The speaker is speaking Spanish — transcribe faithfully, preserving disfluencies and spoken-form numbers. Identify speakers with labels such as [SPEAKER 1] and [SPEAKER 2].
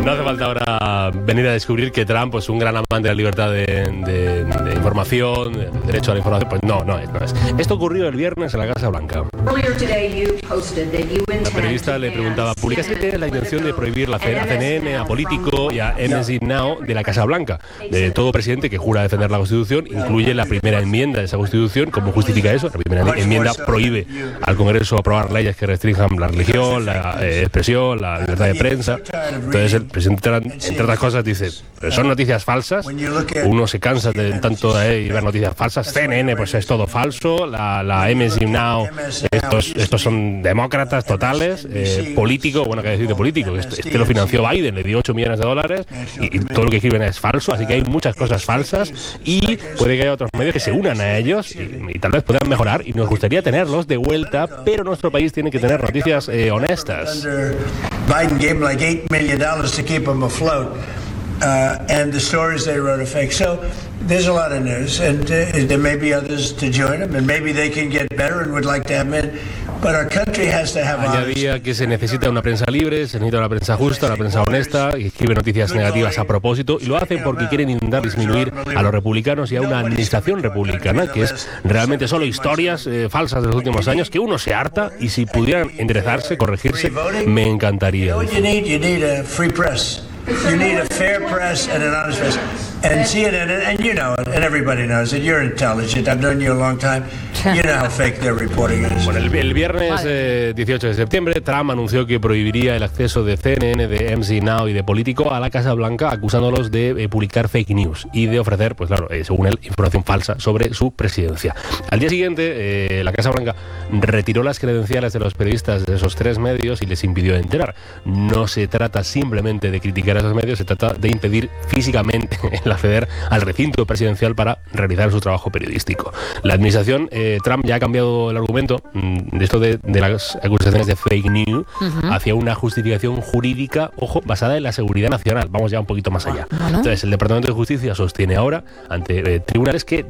[SPEAKER 1] No hace falta ahora venir a descubrir que Trump es un gran amante de la libertad de, de, de información, del derecho a la información. Pues no, no es, no es. Esto ocurrió el viernes en la Casa Blanca. La periodista le preguntaba, ¿publicaste que tienes la intención de prohibir la C N N, a Político y a M S N Now de la Casa Blanca? De todo presidente que jura defender la Constitución, incluye la primera enmienda de esa Constitución. ¿Cómo justifica eso? La primera enmienda prohíbe al Congreso aprobar leyes que restrinjan la religión, la eh, expresión, la libertad de prensa. Entonces el presidente, entre otras cosas, dice, son noticias falsas, uno se cansa de tanto de ver noticias falsas. C N N pues es todo falso, la, la M S N Now, estos, estos son demócratas totales, eh, político, bueno, ¿qué decir de político? Este, este lo financió Biden, le dio ocho millones de dólares y, y todo lo que escriben es falso, así que hay muchas cosas falsas y puede que haya otros medios que se unan a ellos y, y tal vez puedan mejorar, y nos gustaría tenerlos de vuelta, pero nuestro país tiene que tener noticias eh, honestas.
[SPEAKER 2] Biden gave him like eight million dollars to keep him afloat, uh, and the stories they wrote are fake. So there's a lot of news, and uh, there may be others to join them, and maybe they can get better and would like to have them in. But our country has to have.
[SPEAKER 1] Añadía que se necesita una prensa libre, se necesita una prensa justa, una prensa honesta, y escribe noticias negativas a propósito, y lo hacen porque quieren intentar disminuir a los republicanos y a una administración republicana, que es realmente solo historias eh, falsas de los últimos años, que uno se harta, y si pudieran enderezarse, corregirse, me encantaría.
[SPEAKER 2] What you need, you need a free press. You need a fair press and an honest press. And C N N, and you know it, and everybody knows it. You're intelligent. I've known you a long time. You know how fake their reporting is.
[SPEAKER 1] Bueno, el, el viernes eh, dieciocho de septiembre, Trump anunció que prohibiría el acceso de C N N, de M S N Now y de Político a la Casa Blanca, acusándolos de eh, publicar fake news y de ofrecer, pues claro, eh, según él, información falsa sobre su presidencia. Al día siguiente, eh, la Casa Blanca retiró las credenciales de los periodistas de esos tres medios y les impidió entrar. No se trata simplemente de criticar a esos medios, se trata de impedir físicamente el acceder al recinto presidencial para realizar su trabajo periodístico. La administración eh, Trump ya ha cambiado el argumento mmm, de esto de, de las acusaciones de fake news uh-huh. hacia una justificación jurídica, ojo, basada en la seguridad nacional. Vamos ya un poquito más allá. Uh-huh. Entonces, el Departamento de Justicia sostiene ahora ante eh, tribunales que